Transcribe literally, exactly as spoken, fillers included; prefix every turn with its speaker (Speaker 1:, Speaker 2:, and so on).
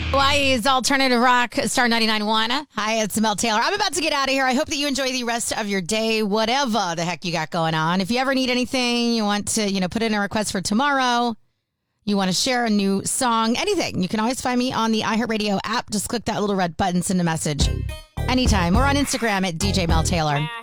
Speaker 1: Hawaii's Alternative Rock, Star ninety-nine point one. Hi, it's Mel Taylor. I'm about to get out of here. I hope that you enjoy the rest of your day, whatever the heck you got going on. If you ever need anything, you want to, you know, put in a request for tomorrow, you want to share a new song, anything, you can always find me on the iHeartRadio app. Just click that little red button, send a message anytime. Or on Instagram at D J Mel Taylor.